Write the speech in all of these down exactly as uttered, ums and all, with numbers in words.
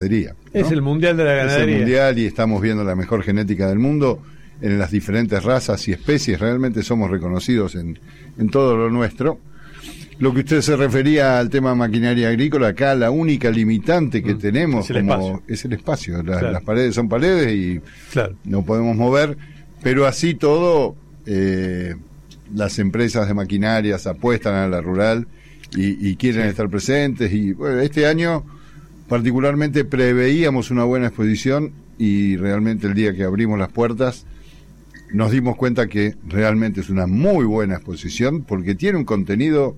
ganadería, ¿no? Es el mundial de la ganadería. Es el mundial y estamos viendo la mejor genética del mundo en las diferentes razas y especies. Realmente somos reconocidos en, en todo lo nuestro. Lo que usted se refería al tema maquinaria agrícola, acá la única limitante que mm, tenemos es el como espacio. es el espacio. La, claro. Las paredes son paredes y claro. no podemos mover, pero así todo, eh, las empresas de maquinarias apuestan a la rural y, y quieren sí. estar presentes. Y bueno, este año particularmente preveíamos una buena exposición y realmente el día que abrimos las puertas nos dimos cuenta que realmente es una muy buena exposición porque tiene un contenido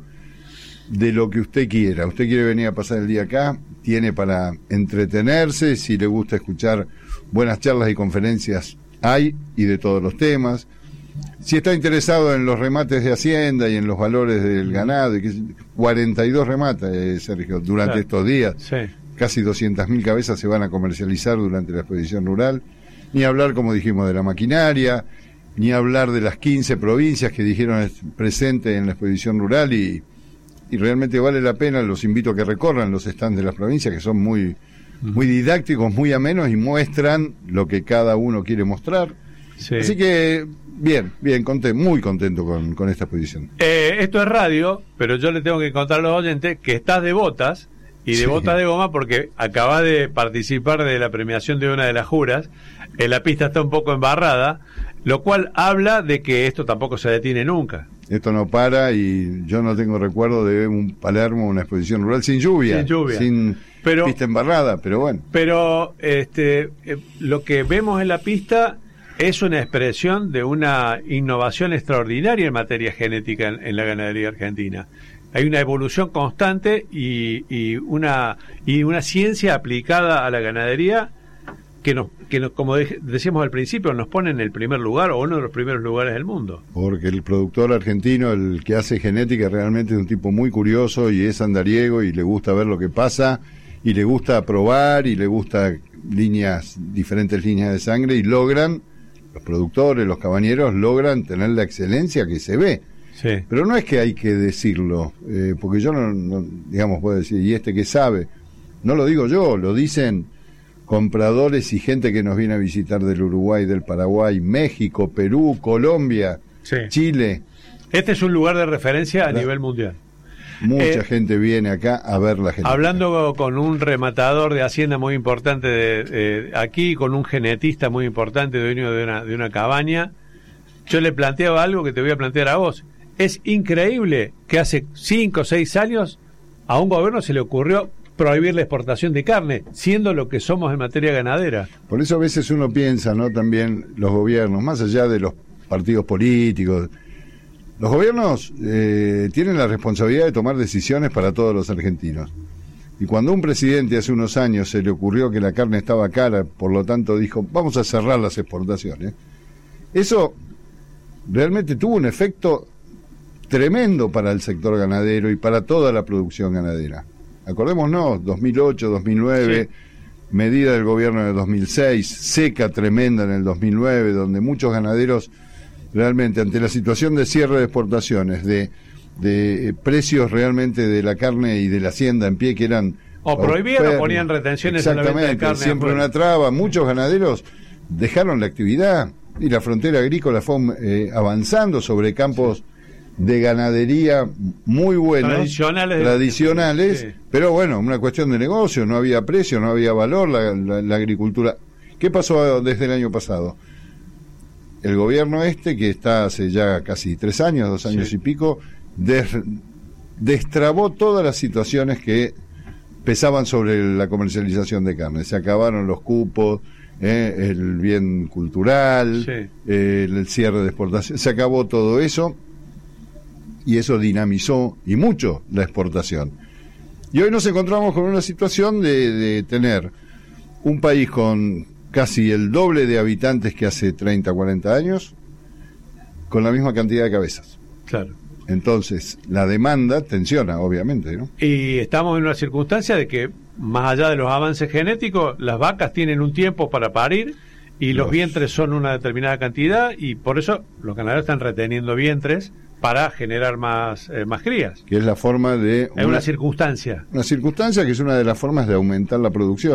de lo que usted quiera. Usted quiere venir a pasar el día acá, tiene para entretenerse, si le gusta escuchar buenas charlas y conferencias hay, y de todos los temas. Si está interesado en los remates de Hacienda y en los valores del ganado, y que cuarenta y dos remates, eh, Sergio, durante claro. estos días, sí. casi doscientas mil cabezas se van a comercializar durante la exposición rural, ni hablar, como dijimos, de la maquinaria, ni hablar de las quince provincias que dijeron presentes en la exposición rural y y realmente vale la pena. Los invito a que recorran los stands de las provincias, que son muy muy didácticos, muy amenos y muestran lo que cada uno quiere mostrar. Sí. Así que bien, bien, conté, muy contento con, con esta exposición. Eh, esto es radio, pero yo le tengo que contar a los oyentes que estás de botas y de sí. botas de goma porque acabas de participar de la premiación de una de las juras. Eh, la pista está un poco embarrada, lo cual habla de que esto tampoco se detiene nunca. Esto no para y yo no tengo recuerdo de un Palermo, una exposición rural sin lluvia, sin, lluvia. sin pero, pista embarrada, pero bueno. Pero este, eh, lo que vemos en la pista es una expresión de una innovación extraordinaria en materia genética en, en la ganadería argentina. Hay una evolución constante y, y una y una ciencia aplicada a la ganadería que nos, que nos, como de, decíamos al principio, nos pone en el primer lugar o uno de los primeros lugares del mundo. Porque el productor argentino, el que hace genética, realmente es un tipo muy curioso y es andariego y le gusta ver lo que pasa y le gusta probar y le gusta líneas, diferentes líneas de sangre y logran, los productores, los cabañeros, logran tener la excelencia que se ve. Sí. Pero no es que hay que decirlo, eh, porque yo no, no, digamos, puedo decir, ¿y este qué sabe? No lo digo yo, lo dicen compradores y gente que nos viene a visitar del Uruguay, del Paraguay, México, Perú, Colombia, sí. Chile. Este es un lugar de referencia a la, nivel mundial. Mucha eh, gente viene acá a ver la genética. Hablando con un rematador de hacienda muy importante de, de aquí, con un genetista muy importante, dueño de una, de una cabaña, yo le planteaba algo que te voy a plantear a vos. Es increíble que hace cinco o seis años a un gobierno se le ocurrió prohibir la exportación de carne, siendo lo que somos en materia ganadera. Por eso a veces uno piensa, ¿no? También los gobiernos, más allá de los partidos políticos, los gobiernos eh, tienen la responsabilidad de tomar decisiones para todos los argentinos. Y cuando un presidente hace unos años se le ocurrió que la carne estaba cara, por lo tanto dijo, vamos a cerrar las exportaciones, eso realmente tuvo un efecto tremendo para el sector ganadero y para toda la producción ganadera. Acordémonos, dos mil ocho, dos mil nueve, sí. medida del gobierno de dos mil seis, seca tremenda en el dos mil nueve, donde muchos ganaderos realmente ante la situación de cierre de exportaciones, de, de precios realmente de la carne y de la hacienda en pie que eran... O prohibían o ponían retenciones en la venta de carne. Siempre una traba. Muchos ganaderos dejaron la actividad y la frontera agrícola fue eh, avanzando sobre campos... Sí. de ganadería muy buenos, tradicionales, tradicionales sí. pero bueno, una cuestión de negocio, no había precio, no había valor la, la, la agricultura. ¿Qué pasó desde el año pasado? El gobierno este, que está hace ya casi tres años, dos años sí. y pico, des, destrabó todas las situaciones que pesaban sobre la comercialización de carne. Se acabaron los cupos, eh, el bien cultural, sí. eh, el cierre de exportación, se acabó todo eso. Y eso dinamizó, y mucho, la exportación. Y hoy nos encontramos con una situación de, de tener un país con casi el doble de habitantes que hace treinta, cuarenta años, con la misma cantidad de cabezas. Claro. Entonces, la demanda tensiona, obviamente, ¿no? Y estamos en una circunstancia de que, más allá de los avances genéticos, las vacas tienen un tiempo para parir, y los, los vientres son una determinada cantidad, y por eso los ganaderos están reteniendo vientres para generar más eh, más crías. Que es la forma de... Es una, una circunstancia. Una circunstancia que es una de las formas de aumentar la producción.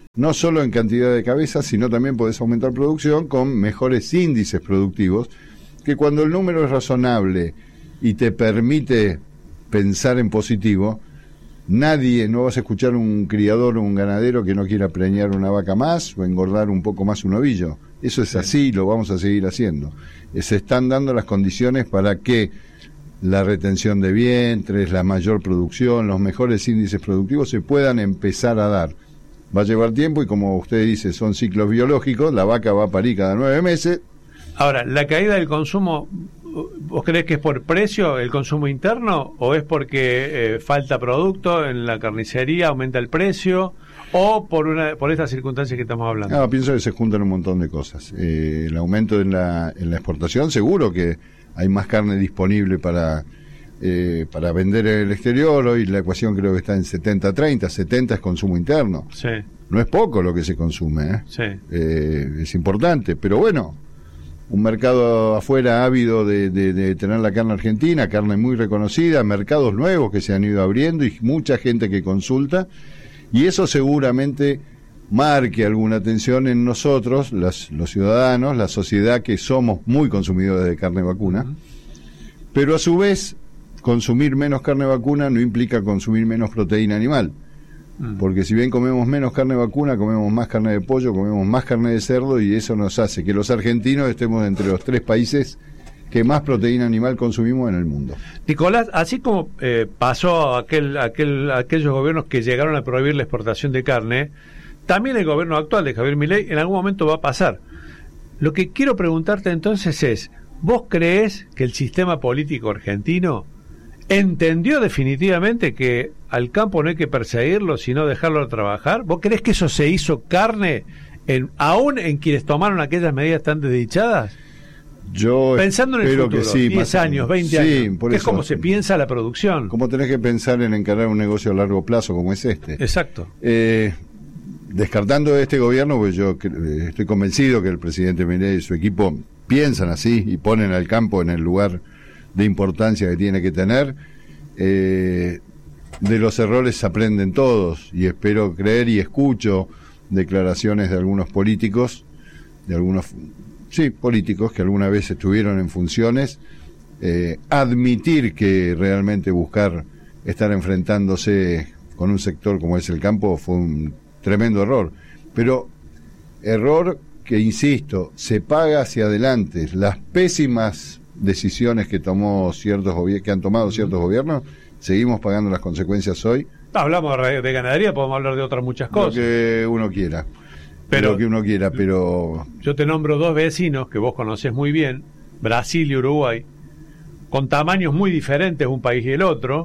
no solo en cantidad de cabezas, sino también podés aumentar producción con mejores índices productivos, que cuando el número es razonable y te permite pensar en positivo, nadie, no vas a escuchar un criador o un ganadero que no quiera preñar una vaca más o engordar un poco más un ovillo. Eso es así, lo vamos a seguir haciendo. Se están dando las condiciones para que la retención de vientres, la mayor producción, los mejores índices productivos se puedan empezar a dar. Va a llevar tiempo y, como usted dice, son ciclos biológicos, la vaca va a parir cada nueve meses. Ahora, ¿la caída del consumo, vos crees que es por precio, el consumo interno, o es porque eh, falta producto en la carnicería, aumenta el precio, o por una por estas circunstancias que estamos hablando? No, pienso que se juntan un montón de cosas. Eh, el aumento en la, en la exportación, seguro que hay más carne disponible para... Eh, para vender en el exterior. Hoy la ecuación creo que está en setenta treinta, setenta es consumo interno. Sí. No es poco lo que se consume, ¿eh? Sí. Eh, es importante, pero bueno, un mercado afuera ávido de, de, de tener la carne argentina, carne muy reconocida, mercados nuevos que se han ido abriendo y mucha gente que consulta, y eso seguramente marque alguna atención en nosotros, las, los ciudadanos, la sociedad, que somos muy consumidores de carne vacuna. Uh-huh. Pero a su vez, consumir menos carne vacuna no implica consumir menos proteína animal, mm. porque si bien comemos menos carne vacuna, comemos más carne de pollo, comemos más carne de cerdo, y eso nos hace que los argentinos estemos entre los tres países que más proteína animal consumimos en el mundo. Nicolás, así como eh, pasó aquel, aquel, aquellos gobiernos que llegaron a prohibir la exportación de carne, también el gobierno actual de Javier Milei en algún momento va a pasar. Lo que quiero preguntarte entonces es, ¿vos creés que el sistema político argentino entendió definitivamente que al campo no hay que perseguirlo, sino dejarlo trabajar? ¿Vos creés que eso se hizo carne en, aún en quienes tomaron aquellas medidas tan desdichadas? Yo pensando en el futuro, que sí, diez años, veinte sí, años, por que eso, es como se piensa la producción. Como tenés que pensar en encarar un negocio a largo plazo como es este. Exacto. Eh, descartando este gobierno, pues yo estoy convencido que el presidente Milei y su equipo piensan así y ponen al campo en el lugar de importancia que tiene que tener. Eh, de los errores se aprenden todos, y espero creer y escucho declaraciones de algunos políticos, de algunos sí políticos que alguna vez estuvieron en funciones, eh, admitir que realmente buscar estar enfrentándose con un sector como es el campo fue un tremendo error, pero error que, insisto, se paga hacia adelante. Las pésimas decisiones que tomó ciertos gobi- que han tomado ciertos gobiernos, seguimos pagando las consecuencias hoy. Hablamos de ganadería, podemos hablar de otras muchas cosas. Lo que uno quiera. Pero, lo que uno quiera, pero... Yo te nombro dos vecinos que vos conocés muy bien, Brasil y Uruguay, con tamaños muy diferentes un país y el otro,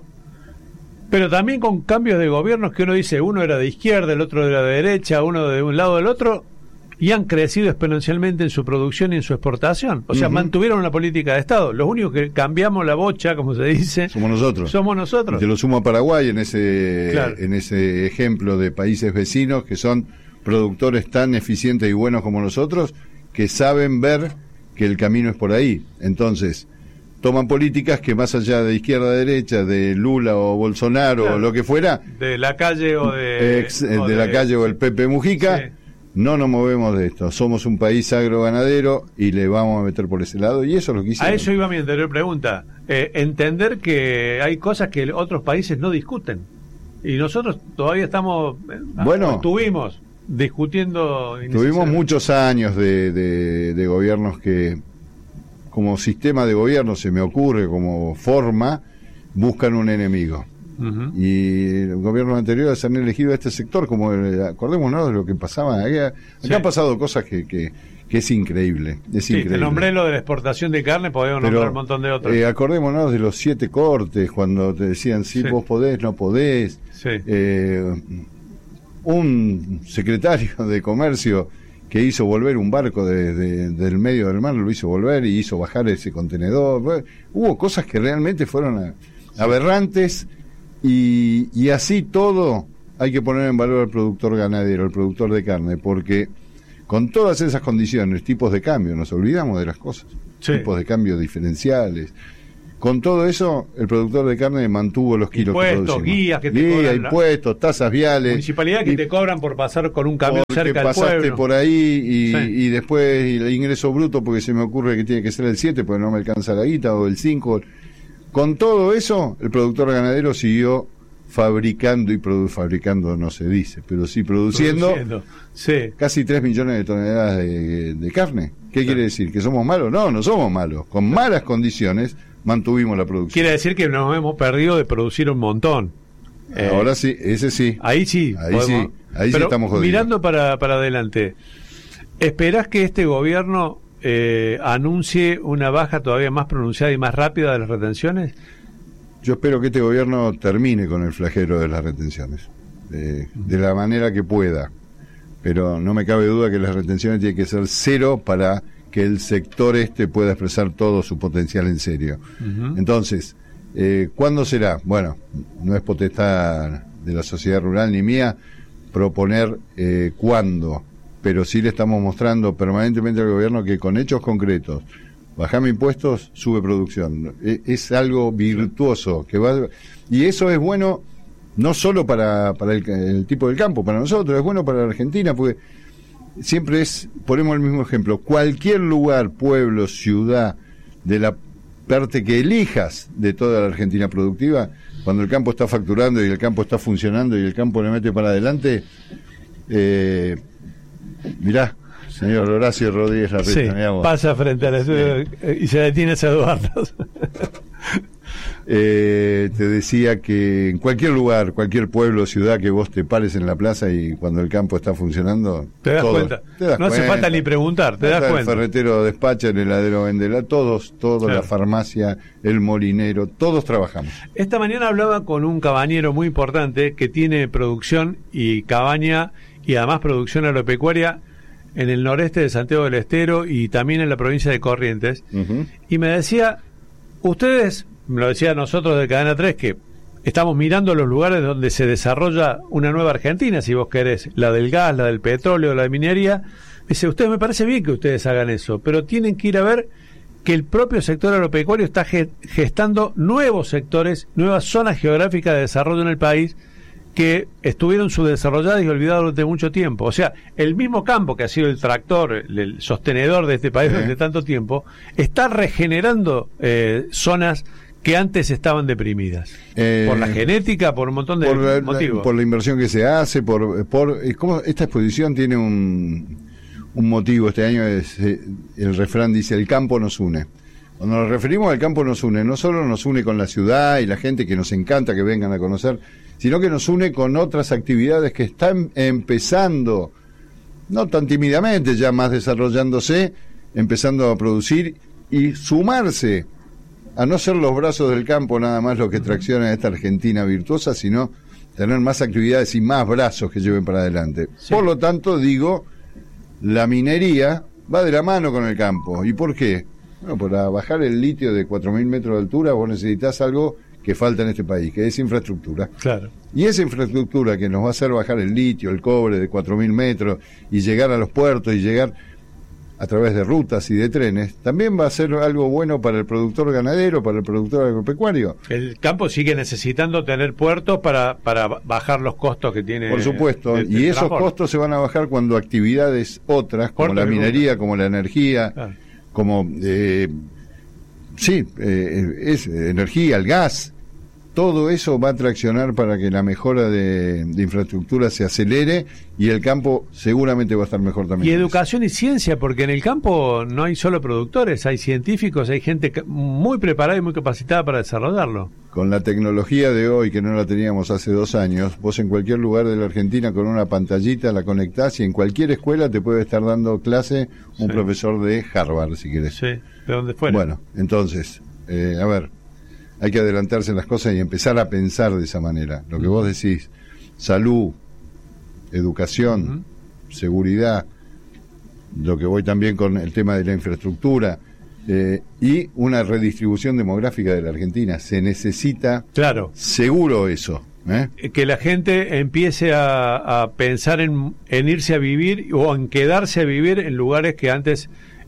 pero también con cambios de gobiernos que uno dice, uno era de izquierda, el otro era de derecha, uno de un lado del otro, y han crecido exponencialmente en su producción y en su exportación. O sea, uh-huh. mantuvieron una política de Estado. Los únicos que cambiamos la bocha, como se dice, somos nosotros. Somos nosotros. Y te lo sumo a Paraguay en ese, claro. en ese ejemplo de países vecinos que son productores tan eficientes y buenos como nosotros, que saben ver que el camino es por ahí. Entonces, toman políticas que, más allá de izquierda a derecha, de Lula o Bolsonaro, claro, o lo que fuera, de la calle o de... Ex, o de, de la calle o el Pepe Mujica... Sí. No nos movemos de esto, somos un país agroganadero y le vamos a meter por ese lado, y eso es lo que hicieron. A eso iba mi anterior pregunta, eh, entender que hay cosas que otros países no discuten y nosotros todavía estamos, bueno, estuvimos discutiendo. Tuvimos muchos años de, de, de gobiernos que, como sistema de gobierno se me ocurre, como forma, buscan un enemigo. Uh-huh. Y los gobiernos anteriores han elegido a este sector como el, acordémonos de lo que pasaba acá, acá sí. Han pasado cosas que, que, que es increíble, es sí, increíble. Te nombré lo de la exportación de carne, podemos Pero, nombrar un montón de otros. Eh, acordémonos de los siete cortes, cuando te decían si sí, sí. vos podés, no podés. Sí. Eh, un secretario de comercio que hizo volver un barco de, de, del medio del mar, lo hizo volver y hizo bajar ese contenedor. Hubo cosas que realmente fueron a, aberrantes. Y, y así todo hay que poner en valor al productor ganadero, al productor de carne, porque con todas esas condiciones, tipos de cambio, nos olvidamos de las cosas, sí. tipos de cambio diferenciales, Con todo eso, el productor de carne mantuvo los kilos impuestos, que producimos. guías que te Guía, cobran, impuestos, tasas viales. Municipalidad que y, te cobran por pasar con un camión cerca del pasaste pueblo. por ahí y, sí. y después el ingreso bruto, porque se me ocurre que tiene que ser el siete, porque no me alcanza la guita, o el cinco. Con todo eso, el productor ganadero siguió fabricando y produ fabricando no se dice, pero sí produciendo, produciendo. Sí. casi tres millones de toneladas de, de carne. ¿Qué sí. quiere decir? ¿Que somos malos? No, no somos malos. Con malas condiciones mantuvimos la producción. Quiere decir que nos hemos perdido de producir un montón. Ahora eh, sí, ese sí. Ahí sí. Ahí podemos, sí, ahí sí estamos jodidos. Mirando para, para adelante, ¿esperás que este gobierno eh, anuncie una baja todavía más pronunciada y más rápida de las retenciones? Yo espero que este gobierno termine con el flagelo de las retenciones, eh, de la manera que pueda, pero no me cabe duda que las retenciones tienen que ser cero para que el sector este pueda expresar todo su potencial en serio. Uh-huh. Entonces, eh, ¿cuándo será? Bueno, no es potestad de la sociedad rural ni mía proponer eh, cuándo, pero sí le estamos mostrando permanentemente al gobierno que con hechos concretos, bajame impuestos, sube producción. Es, es algo virtuoso que va, y eso es bueno no solo para, para el, el tipo del campo, para nosotros, es bueno para la Argentina, porque siempre es, ponemos el mismo ejemplo, cualquier lugar, pueblo, ciudad, de la parte que elijas de toda la Argentina productiva, cuando el campo está facturando y el campo está funcionando y el campo le mete para adelante, eh, mirá, señor Horacio Rodríguez Larreta, sí, pasa frente a la eh. y se detiene a Eduardo. eh, te decía que en cualquier lugar, cualquier pueblo, ciudad que vos te pares en la plaza y cuando el campo está funcionando, te das todos, cuenta. Te das no cuenta. hace falta ni preguntar, te das el cuenta. El ferretero despacha, el heladero vende, la, todos, todos, claro. La farmacia, el molinero, todos trabajamos. Esta mañana hablaba con un cabañero muy importante que tiene producción y cabaña y además producción agropecuaria en el noreste de Santiago del Estero y también en la provincia de Corrientes. Uh-huh. Y me decía, ustedes, me lo decía a nosotros de Cadena tres, que estamos mirando los lugares donde se desarrolla una nueva Argentina, si vos querés, la del gas, la del petróleo, la de minería. Me dice, ustedes, me parece bien que ustedes hagan eso, pero tienen que ir a ver que el propio sector agropecuario está gestando nuevos sectores, nuevas zonas geográficas de desarrollo en el país, que estuvieron subdesarrolladas y olvidadas durante mucho tiempo. O sea, el mismo campo que ha sido el tractor, el, el sostenedor de este país sí. durante tanto tiempo, está regenerando eh, zonas que antes estaban deprimidas. Eh, por la genética, por un montón de por la, motivos. La, por la inversión que se hace, por... por ¿cómo? Esta exposición tiene un, un motivo. Este año es, el refrán dice, el campo nos une. Cuando nos referimos al campo nos une, no solo nos une con la ciudad y la gente que nos encanta que vengan a conocer, sino que nos une con otras actividades que están empezando, no tan tímidamente, ya más desarrollándose, empezando a producir y sumarse a no ser los brazos del campo nada más lo que tracciona a esta Argentina virtuosa, sino tener más actividades y más brazos que lleven para adelante. Sí. Por lo tanto, digo, la minería va de la mano con el campo. ¿Y por qué? Bueno, para bajar el litio de cuatro mil metros de altura vos necesitas algo que falta en este país, que es infraestructura. Claro. Y esa infraestructura que nos va a hacer bajar el litio, el cobre de cuatro mil metros y llegar a los puertos y llegar a través de rutas y de trenes, también va a ser algo bueno para el productor ganadero, para el productor agropecuario. El campo sigue necesitando tener puertos para, para bajar los costos que tiene. Por supuesto, el, el y esos transporte. Costos se van a bajar cuando actividades otras, como Puerto la minería, ruta. Como la energía, claro. como... Eh, sí, eh, es energía, el gas, todo eso va a traccionar para que la mejora de, de infraestructura se acelere y el campo seguramente va a estar mejor también. Y educación y ciencia, porque en el campo no hay solo productores, hay científicos, hay gente muy preparada y muy capacitada para desarrollarlo. Con la tecnología de hoy, que no la teníamos hace dos años, vos en cualquier lugar de la Argentina con una pantallita la conectás y en cualquier escuela te puede estar dando clase un sí. profesor de Harvard, si querés. Sí, de donde fuera. Bueno, entonces, eh, a ver... hay que adelantarse en las cosas y empezar a pensar de esa manera. Lo que vos decís, salud, educación, uh-huh. seguridad, lo que voy también con el tema de la infraestructura, eh, y una redistribución demográfica de la Argentina. Se necesita claro. seguro eso. ¿eh? Que la gente empiece a, a pensar en, en irse a vivir o en quedarse a vivir en lugares que antes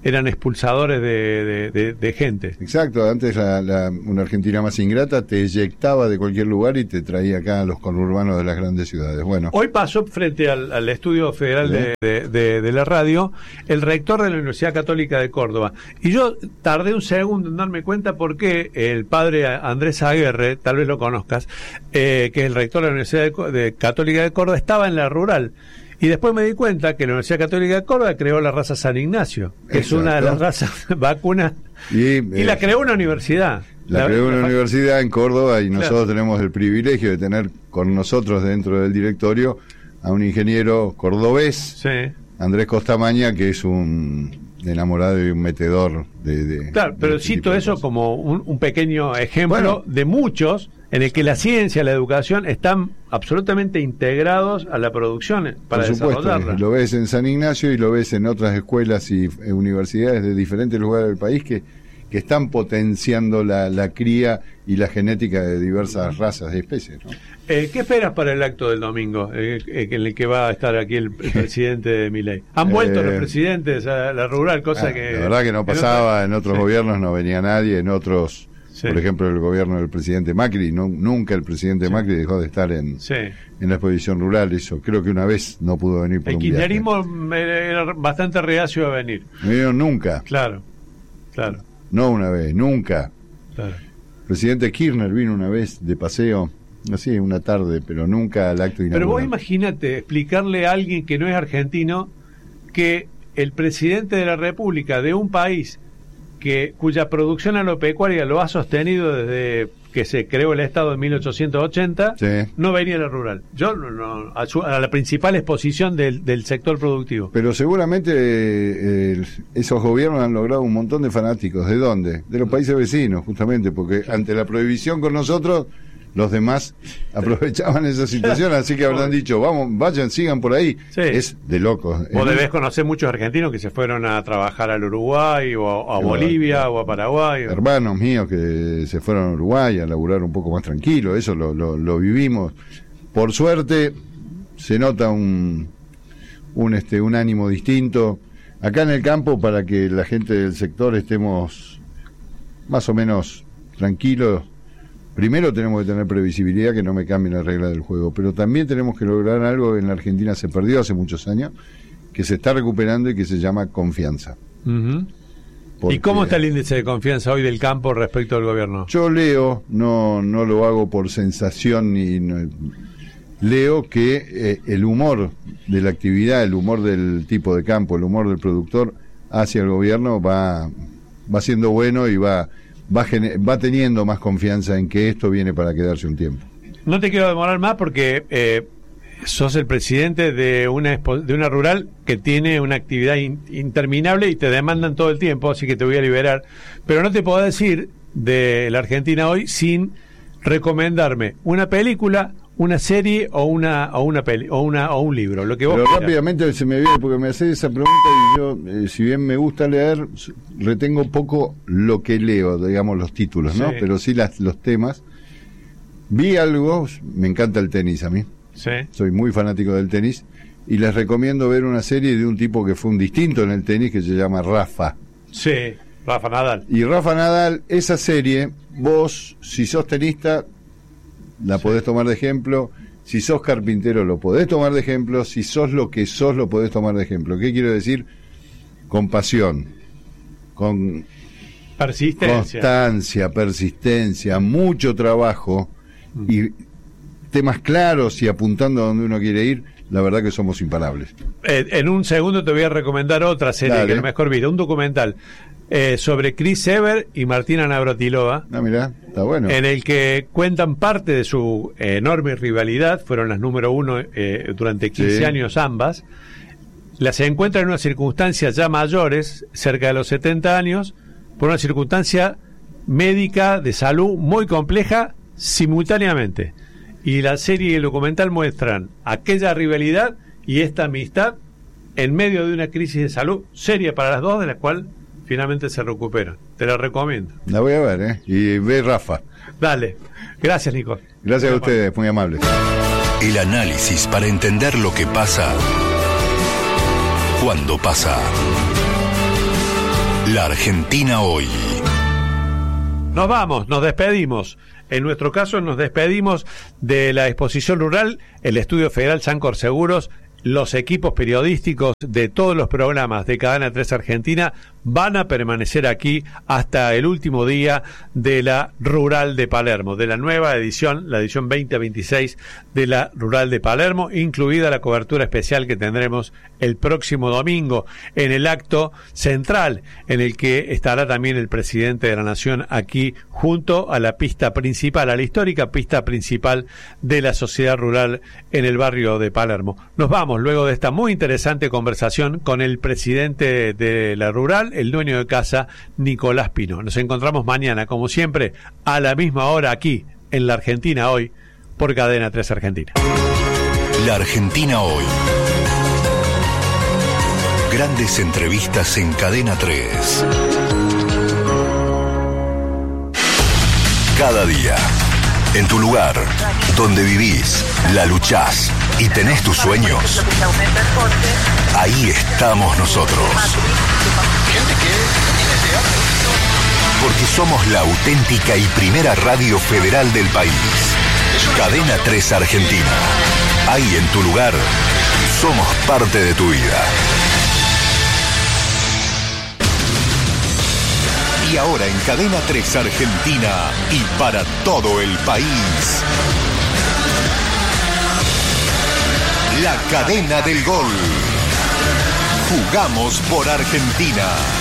eran expulsadores de, de, de, de gente. Exacto, antes la, la, una Argentina más ingrata te eyectaba de cualquier lugar y te traía acá a los conurbanos de las grandes ciudades. Bueno, hoy pasó frente al, al Estudio Federal de, de, de, de la radio el rector de la Universidad Católica de Córdoba, y yo tardé un segundo en darme cuenta por qué el padre Andrés Aguerre, tal vez lo conozcas, eh, que es el rector de la Universidad de, de Católica de Córdoba, estaba en la rural. Y después me di cuenta que la Universidad Católica de Córdoba creó la raza San Ignacio, que Exacto. es una de las razas vacunas, y, y eh, la creó una universidad. La, la creó una la, universidad en Córdoba, y nosotros claro. tenemos el privilegio de tener con nosotros dentro del directorio a un ingeniero cordobés, sí. Andrés Costamaña, que es un enamorado y un metedor de... de claro, pero de este cito eso como un, un pequeño ejemplo bueno, de muchos en el que la ciencia y la educación están absolutamente integrados a la producción para por supuesto, desarrollarla. Lo ves en San Ignacio y lo ves en otras escuelas y eh, universidades de diferentes lugares del país que, que están potenciando la, la cría y la genética de diversas razas de especies, ¿no? Eh, ¿Qué esperas para el acto del domingo, eh, eh, en el que va a estar aquí el, el presidente de Milei? Han vuelto eh, los presidentes a la rural, cosa ah, que... La verdad que no pasaba, en, otra, en otros sí. gobiernos no venía nadie, en otros... Sí. Por ejemplo, el gobierno del presidente Macri, no, nunca el presidente sí. Macri dejó de estar en, sí. en la exposición rural. Eso creo que una vez no pudo venir por el un viaje. El kirchnerismo era bastante reacio a venir. No vinieron nunca. Claro, claro. No una vez, nunca. Claro. El presidente Kirchner vino una vez de paseo, así, una tarde, pero nunca al acto inaugural. Pero vos imagínate explicarle a alguien que no es argentino que el presidente de la República de un país que cuya producción agropecuaria lo ha sostenido desde que se creó el Estado en mil ochocientos ochenta, sí. no venía a la rural. Yo no, a, su, a la principal exposición del, del sector productivo. Pero seguramente eh, esos gobiernos han logrado un montón de fanáticos. ¿De dónde? De los países vecinos, justamente, porque ante la prohibición con nosotros, los demás aprovechaban esa situación, así que habrán dicho, vamos, vayan, sigan por ahí. Sí. Es de locos. Vos debés conocer muchos argentinos que se fueron a trabajar al Uruguay, o a, a Bolivia, claro. o a Paraguay. O... Hermanos míos que se fueron a Uruguay a laburar un poco más tranquilo, eso lo, lo, lo vivimos. Por suerte, se nota un, un, este, un ánimo distinto. Acá en el campo, para que la gente del sector estemos más o menos tranquilos, primero tenemos que tener previsibilidad, que no me cambien las reglas del juego, pero también tenemos que lograr algo que en la Argentina se perdió hace muchos años, que se está recuperando y que se llama confianza. Uh-huh. Porque, ¿y cómo está el índice de confianza hoy del campo respecto al gobierno? Yo leo, no no lo hago por sensación, ni no, leo que eh, el humor de la actividad, el humor del tipo de campo, el humor del productor hacia el gobierno va, va siendo bueno y va... Va, va teniendo más confianza en que esto viene para quedarse un tiempo. No te quiero demorar más porque eh, sos el presidente de una de una rural que tiene una actividad in, interminable y te demandan todo el tiempo, así que te voy a liberar. Pero no te puedo decir de la Argentina hoy sin recomendarme una película, una serie o una o una peli o una o un libro, lo que vos Pero quieras. Rápidamente se me viene porque me haces esa pregunta y yo, eh, si bien me gusta leer, retengo poco lo que leo, digamos los títulos, ¿no? Sí. Pero sí las, los temas. Vi algo, me encanta el tenis a mí. Sí. Soy muy fanático del tenis y les recomiendo ver una serie de un tipo que fue un distinto en el tenis que se llama Rafa. Sí, Rafa Nadal. Y Rafa Nadal, esa serie, vos, si sos tenista, la sí. podés tomar de ejemplo. Si sos carpintero, lo podés tomar de ejemplo. Si sos lo que sos, lo podés tomar de ejemplo. ¿Qué quiero decir? Con pasión, con persistencia, constancia, persistencia, mucho trabajo mm. y temas claros y apuntando a donde uno quiere ir. La verdad que somos imparables. Eh, en un segundo te voy a recomendar otra serie Dale. que a lo mejor vi, un documental eh, sobre Chris Evert y Martina Navratilova. Ah, mirá, está bueno. En el que cuentan parte de su eh, enorme rivalidad. Fueron las número uno eh, durante quince sí. años ambas. Las encuentran en unas circunstancias ya mayores, cerca de los setenta años, por una circunstancia médica de salud muy compleja simultáneamente. Y la serie y el documental muestran aquella rivalidad y esta amistad en medio de una crisis de salud seria para las dos, de la cual finalmente se recuperan. Te la recomiendo. La voy a ver, ¿eh? Y ve Rafa. Dale. Gracias, Nico. Gracias a ustedes, muy amables. El análisis para entender lo que pasa cuando pasa. La Argentina hoy. Nos vamos, nos despedimos. En nuestro caso nos despedimos de la exposición rural, el Estudio Federal Sancor Seguros. Los equipos periodísticos de todos los programas de Cadena tres Argentina van a permanecer aquí hasta el último día de la Rural de Palermo, de la nueva edición, la edición veinte veintiséis de la Rural de Palermo, incluida la cobertura especial que tendremos el próximo domingo en el acto central, en el que estará también el presidente de la Nación aquí junto a la pista principal, a la histórica pista principal de la sociedad rural en el barrio de Palermo. Nos vamos luego de esta muy interesante conversación con el presidente de la Rural, el dueño de casa, Nicolás Pino. Nos encontramos mañana, como siempre, a la misma hora aquí, en La Argentina Hoy, por Cadena tres Argentina. La Argentina Hoy. Grandes entrevistas en Cadena tres. Cada día, en tu lugar, donde vivís, la luchás y tenés tus sueños, ahí estamos nosotros. Porque somos la auténtica y primera radio federal del país. Cadena tres Argentina. Ahí en tu lugar, somos parte de tu vida. Y ahora en Cadena tres Argentina y para todo el país, la cadena del gol. Jugamos por Argentina.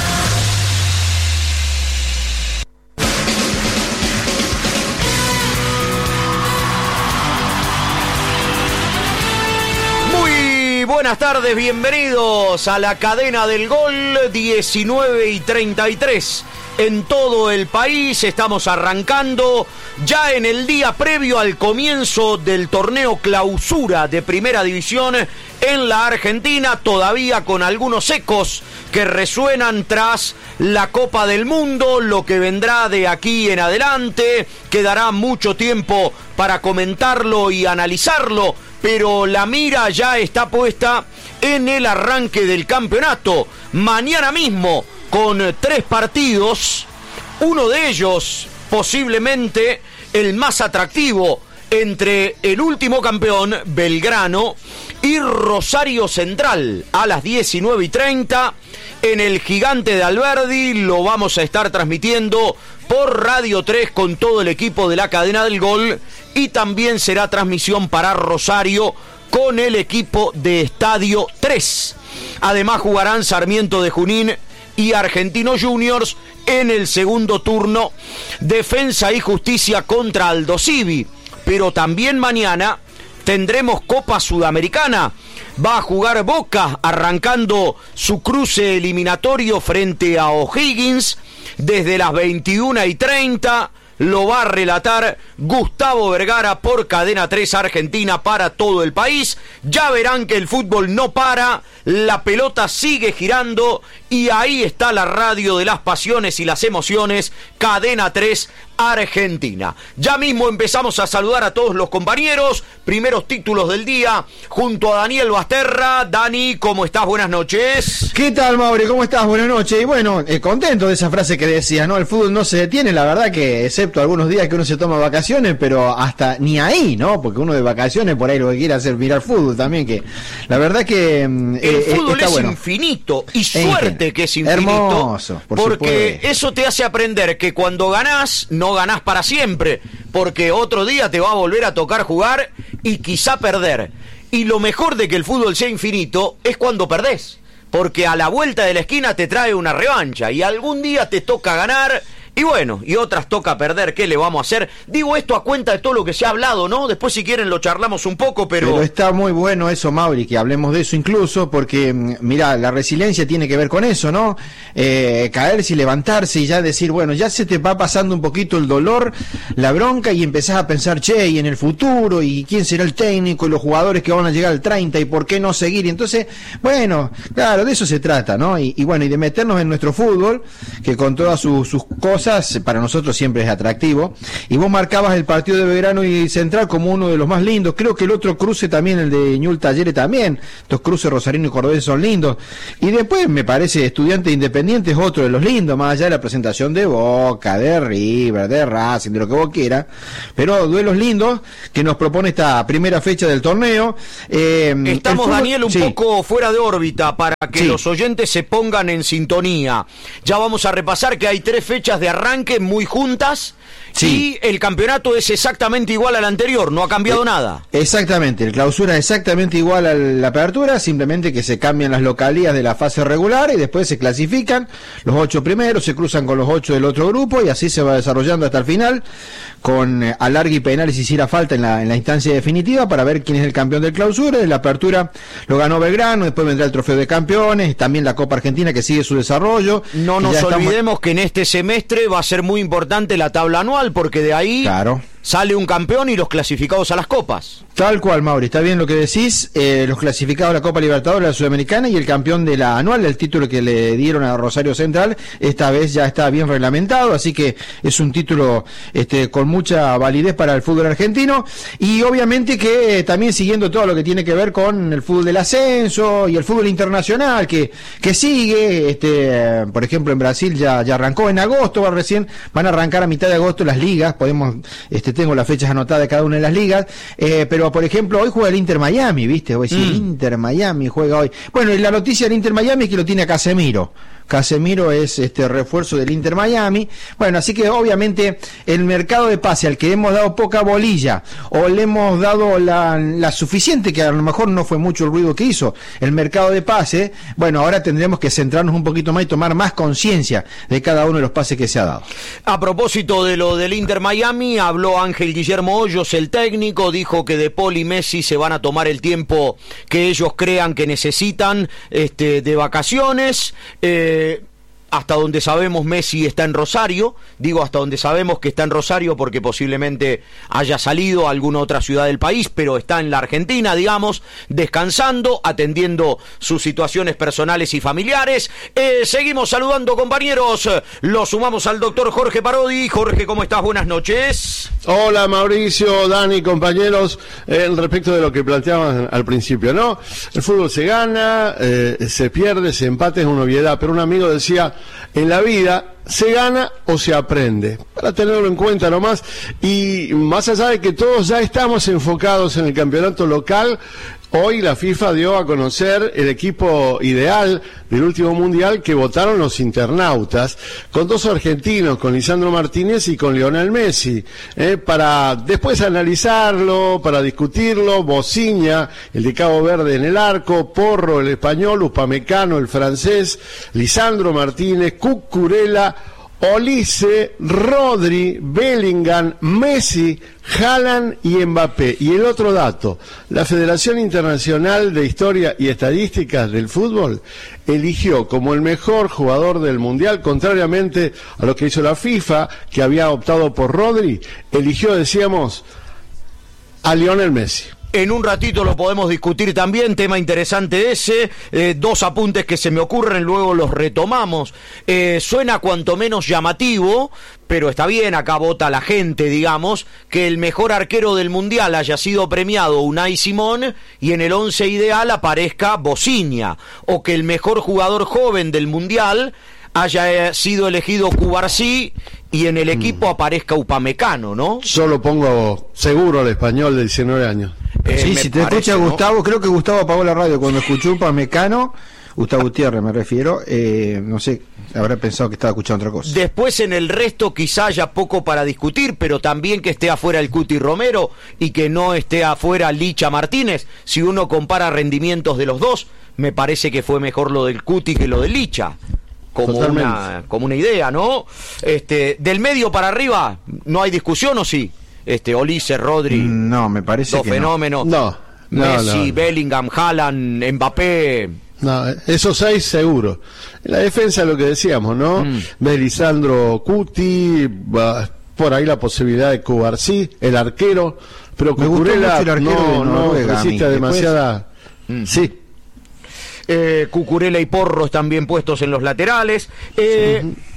Muy buenas tardes, bienvenidos a la cadena del gol, diecinueve y treinta y tres. En todo el país estamos arrancando ya en el día previo al comienzo del torneo clausura de Primera División en la Argentina, todavía con algunos ecos que resuenan tras la Copa del Mundo, lo que vendrá de aquí en adelante. Quedará mucho tiempo para comentarlo y analizarlo, pero la mira ya está puesta en el arranque del campeonato. Mañana mismo, con tres partidos, uno de ellos posiblemente el más atractivo, entre el último campeón, Belgrano, y Rosario Central, a las diecinueve y treinta, en el Gigante de Alberdi. Lo vamos a estar transmitiendo por Radio tres con todo el equipo de la cadena del gol, y también será transmisión para Rosario con el equipo de Estadio tres. Además jugarán Sarmiento de Junín y Argentinos Juniors en el segundo turno, Defensa y Justicia contra Aldo Civi. Pero también mañana tendremos Copa Sudamericana. Va a jugar Boca, arrancando su cruce eliminatorio frente a O'Higgins desde las veintiuna y treinta. Lo va a relatar Gustavo Vergara por Cadena tres Argentina para todo el país. Ya verán que el fútbol no para, la pelota sigue girando y ahí está la radio de las pasiones y las emociones, Cadena tres Argentina. Ya mismo empezamos a saludar a todos los compañeros. Primeros títulos del día junto a Daniel Basterra. Dani, ¿cómo estás? Buenas noches. ¿Qué tal, Mauri? ¿Cómo estás? Buenas noches. Y bueno, eh, contento de esa frase que decías, ¿no? El fútbol no se detiene, la verdad que excepto algunos días que uno se toma vacaciones, pero hasta ni ahí, ¿no? Porque uno de vacaciones por ahí lo que quiere hacer mirar fútbol también, que la verdad que el eh, fútbol está es bueno. Infinito, y suerte que es infinito. Hermoso, por porque supuesto. eso te hace aprender que cuando ganás, no ganás para siempre, porque otro día te va a volver a tocar jugar y quizá perder. Y lo mejor de que el fútbol sea infinito es cuando perdés, porque a la vuelta de la esquina te trae una revancha y algún día te toca ganar. Y bueno, y otras toca perder, ¿qué le vamos a hacer? Digo esto a cuenta de todo lo que se ha hablado, ¿no? Después si quieren lo charlamos un poco, pero... Pero está muy bueno eso, Mauri, que hablemos de eso incluso, porque, mirá, la resiliencia tiene que ver con eso, ¿no? Eh, caerse y levantarse y ya decir, bueno, ya se te va pasando un poquito el dolor, la bronca, y empezás a pensar, che, y en el futuro, y quién será el técnico, y los jugadores que van a llegar al treinta, y por qué no seguir. Y entonces, bueno, claro, de eso se trata, ¿no? Y, y bueno, y de meternos en nuestro fútbol, que con todas sus, sus cosas cosas, para nosotros siempre es atractivo. Y vos marcabas el partido de Belgrano y Central como uno de los más lindos. Creo que el otro cruce también, el de Ñul Talleres también. Estos cruces rosarino y cordobés son lindos. Y después me parece Estudiante Independiente es otro de los lindos, más allá de la presentación de Boca, de River, de Racing, de lo que vos quieras. Pero duelos lindos que nos propone esta primera fecha del torneo. Eh, Estamos, fútbol, Daniel, un sí. poco fuera de órbita para que sí. los oyentes se pongan en sintonía. Ya vamos a repasar que hay tres fechas de arranque muy juntas. Sí. Y el campeonato es exactamente igual al anterior, no ha cambiado eh, nada. Exactamente, el clausura es exactamente igual a la apertura, simplemente que se cambian las localías de la fase regular y después se clasifican los ocho primeros, se cruzan con los ocho del otro grupo y así se va desarrollando hasta el final, con eh, alargue y penales si hiciera falta en la, en la instancia definitiva para ver quién es el campeón del clausura. En la apertura lo ganó Belgrano, después vendrá el trofeo de campeones, también la Copa Argentina que sigue su desarrollo. No nos olvidemos estamos... que en este semestre va a ser muy importante la tabla anual, porque de ahí claro. sale un campeón y los clasificados a las copas. Tal cual, Mauri, está bien lo que decís, eh, los clasificados a la Copa Libertadores, la Sudamericana y el campeón de la anual, el título que le dieron a Rosario Central, esta vez ya está bien reglamentado, así que es un título este, con mucha validez para el fútbol argentino, y obviamente que eh, también siguiendo todo lo que tiene que ver con el fútbol del ascenso y el fútbol internacional, que, que sigue, este, eh, por ejemplo en Brasil ya, ya arrancó en agosto, va recién, van a arrancar a mitad de agosto las ligas, podemos, este, tengo las fechas anotadas de cada una de las ligas, eh, pero por ejemplo, hoy juega el Inter Miami, ¿viste? Voy a decir, mm. Inter Miami juega hoy. Bueno, y la noticia del Inter Miami es que lo tiene a Casemiro. Casemiro es este refuerzo del Inter Miami. Bueno, así que obviamente el mercado de pase al que hemos dado poca bolilla o le hemos dado la, la suficiente, que a lo mejor no fue mucho el ruido que hizo el mercado de pase, bueno, ahora tendremos que centrarnos un poquito más y tomar más conciencia de cada uno de los pases que se ha dado. A propósito de lo del Inter Miami, habló Ángel Guillermo Hoyos, el técnico, dijo que De Paul y Messi se van a tomar el tiempo que ellos crean que necesitan este, de vacaciones. eh, Hasta donde sabemos Messi está en Rosario, digo hasta donde sabemos que está en Rosario porque posiblemente haya salido a alguna otra ciudad del país, pero está en la Argentina, digamos, descansando, atendiendo sus situaciones personales y familiares. Eh, seguimos saludando, compañeros, lo sumamos al doctor Jorge Parodi. Jorge, ¿cómo estás? Buenas noches. Hola Mauricio, Dani, compañeros, eh, respecto de lo que planteaban al principio, ¿no? El fútbol se gana, eh, se pierde, se empate, es una obviedad, pero un amigo decía, en la vida se gana o se aprende, para tenerlo en cuenta nomás, y más allá de que todos ya estamos enfocados en el campeonato local, hoy la FIFA dio a conocer el equipo ideal del último mundial que votaron los internautas, con dos argentinos, con Lisandro Martínez y con Lionel Messi, eh, para después analizarlo, para discutirlo. Bociña, el de Cabo Verde en el arco, Porro, el español, Upamecano, el francés, Lisandro Martínez, Cucurella, Olise, Rodri, Bellingham, Messi, Haaland y Mbappé. Y el otro dato, la Federación Internacional de Historia y Estadísticas del Fútbol eligió como el mejor jugador del Mundial, contrariamente a lo que hizo la FIFA, que había optado por Rodri, eligió, decíamos, a Lionel Messi. En un ratito lo podemos discutir también, tema interesante ese, eh, dos apuntes que se me ocurren, luego los retomamos. Eh, suena cuanto menos llamativo, pero está bien, acá vota la gente, digamos, que el mejor arquero del Mundial haya sido premiado Unai Simón y en el once ideal aparezca Bociña, o que el mejor jugador joven del Mundial haya sido elegido Cubarsí y en el equipo mm. aparezca Upamecano, ¿no? Solo pongo seguro al español de diecinueve años. Eh, sí, si te parece, escucha ¿no? Gustavo, creo que Gustavo apagó la radio cuando escuchó Upamecano, Gustavo Gutiérrez me refiero, eh, no sé, habrá pensado que estaba escuchando otra cosa. Después en el resto quizá haya poco para discutir, pero también que esté afuera el Cuti Romero y que no esté afuera Licha Martínez. Si uno compara rendimientos de los dos, me parece que fue mejor lo del Cuti que lo de Licha. Como una, como una idea, ¿no? Este, del medio para arriba, ¿no hay discusión o sí? Este, Olise, Rodri. No, me parece dos que fenómenos. No. no Messi, no, no. Bellingham, Haaland, Mbappé. No, esos seis seguro. En la defensa lo que decíamos, ¿no? Mm. Belisandro, Cuti, por ahí la posibilidad de Cubarsí, el arquero, pero Cucurella no, no necesita demasiada. Mm. Sí. Eh, Cucurella y Porro están bien puestos en los laterales. Eh, sí.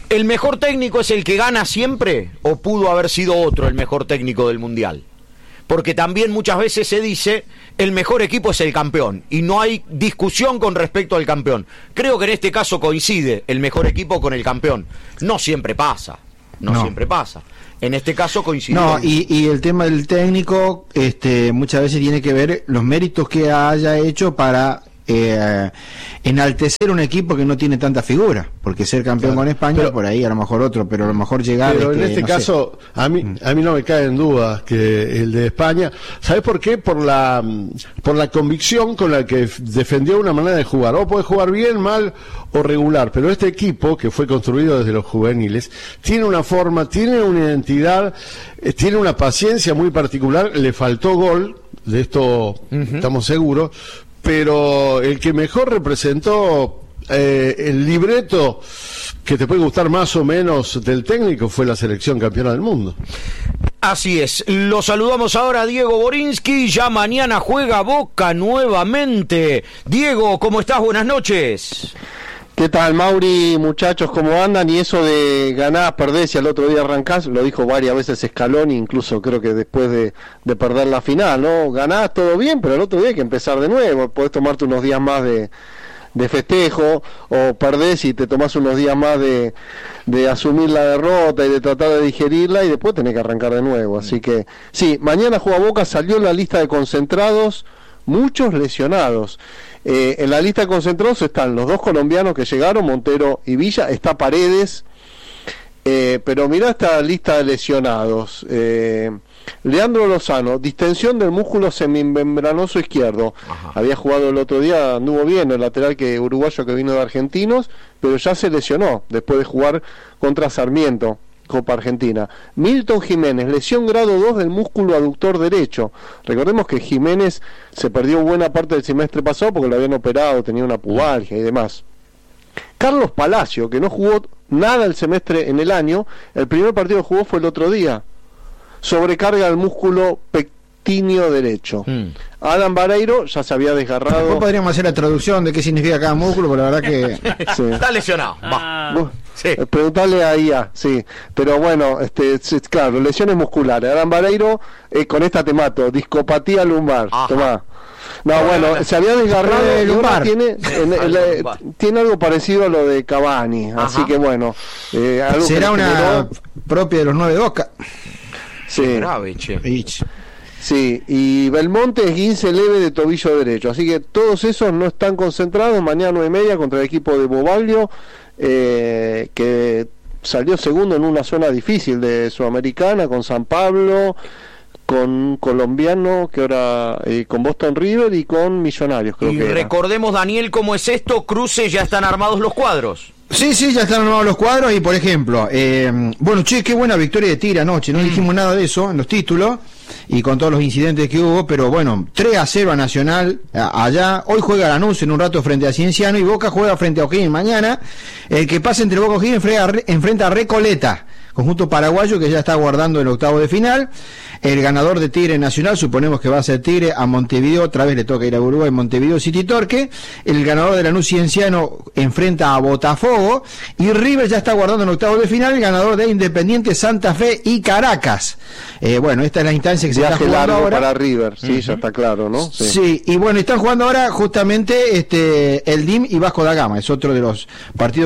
¿El mejor técnico es el que gana siempre o pudo haber sido otro el mejor técnico del Mundial? Porque también muchas veces se dice el mejor equipo es el campeón y no hay discusión con respecto al campeón. Creo que en este caso coincide el mejor equipo con el campeón. No siempre pasa, no, no. siempre pasa. En este caso coincide. No, y, y el tema del técnico este, muchas veces tiene que ver los méritos que haya hecho para eh, enaltecer un equipo que no tiene tanta figura, porque ser campeón claro, con España, pero, por ahí a lo mejor otro, pero a lo mejor llegar... Pero este, en este no caso, sé. a mí a mí no me cae en duda que el de España, ¿sabes por qué? Por la por la convicción con la que defendió una manera de jugar. O puede jugar bien, mal o regular, pero este equipo, que fue construido desde los juveniles, tiene una forma, tiene una identidad, eh, tiene una paciencia muy particular. Le faltó gol, de esto uh-huh. estamos seguros, pero el que mejor representó eh, el libreto que te puede gustar más o menos del técnico fue la selección campeona del mundo. Así es, lo saludamos ahora a Diego Borinsky, ya mañana juega Boca nuevamente. Diego, ¿cómo estás? Buenas noches. ¿Qué tal, Mauri, muchachos? ¿Cómo andan? Y eso de ganás, perdés y al otro día arrancás, lo dijo varias veces Scaloni, incluso creo que después de, de perder la final, ¿no? Ganás, todo bien, pero el otro día hay que empezar de nuevo, podés tomarte unos días más de, de festejo, o perdés y te tomás unos días más de, de asumir la derrota y de tratar de digerirla y después tenés que arrancar de nuevo. Así que, sí, mañana juega Boca, salió en la lista de concentrados, muchos lesionados. Eh, en la lista de concentrados están los dos colombianos que llegaron, Montero y Villa, está Paredes, eh, pero mirá esta lista de lesionados. eh, Leandro Lozano, distensión del músculo semimembranoso izquierdo. Ajá. Había jugado el otro día, anduvo bien el lateral que uruguayo que vino de Argentinos, pero ya se lesionó después de jugar contra Sarmiento, Copa Argentina. Milton Jiménez, lesión grado dos del músculo aductor derecho. Recordemos que Jiménez se perdió buena parte del semestre pasado porque lo habían operado, tenía una pubalgia y demás. Carlos Palacio, que no jugó nada el semestre en el año, el primer partido que jugó fue el otro día. Sobrecarga del músculo pectíneo derecho. Mm. Adam Vareiro ya se había desgarrado. Después podríamos hacer la traducción de qué significa cada músculo, pero la verdad que... sí. Está lesionado. Va. Ah. Sí. Preguntarle a I A, sí. Pero bueno, este, claro, lesiones musculares. Adam Vareiro, eh, con esta te mato, discopatía lumbar. Ajá. Tomá. No, bueno, bueno, se había desgarrado y lumbar. Tiene, en, en, en, tiene algo parecido a lo de Cavani. Ajá. Así que bueno. Eh, algo será una generó... propia de los nueve de Boca. Sí. Grave, che. Sí, y Belmonte es esguince leve de tobillo derecho. Así que todos esos no están concentrados. Mañana nueve y media contra el equipo de Bobaglio, eh, que salió segundo en una zona difícil de Sudamericana, con San Pablo, con un colombiano que ahora eh, con Boston River y con Millonarios, creo y que recordemos, era. Daniel, cómo es esto. Cruce, ya están armados los cuadros. Sí, sí, ya están armados los cuadros y, por ejemplo, eh, bueno, che, qué buena victoria de Tigre anoche, no mm. dijimos nada de eso en los títulos y con todos los incidentes que hubo, pero bueno, tres a cero a Nacional a, allá, hoy juega Lanús en un rato frente a Cienciano y Boca juega frente a O'Higgins mañana. El que pasa entre Boca y O'Higgins enfrenta, enfrenta a Recoleta, conjunto paraguayo que ya está guardando el octavo de final. El ganador de Tigre Nacional, suponemos que va a ser Tigre, a Montevideo, otra vez le toca ir a Uruguay, Montevideo City Torque. El ganador de Lanús Cienciano enfrenta a Botafogo, y River ya está guardando en octavo de final, el ganador de Independiente, Santa Fe y Caracas. Eh, bueno, esta es la instancia que se está jugando ahora. Para River, sí, uh-huh. ya está claro, ¿no? Sí. sí, y bueno, están jugando ahora justamente este el D I M y Vasco da Gama, es otro de los partidos